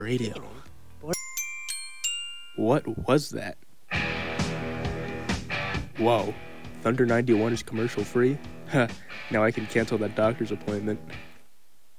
Radio. What was that? Whoa. Thunder 91 is commercial free? Huh, now I can cancel that doctor's appointment.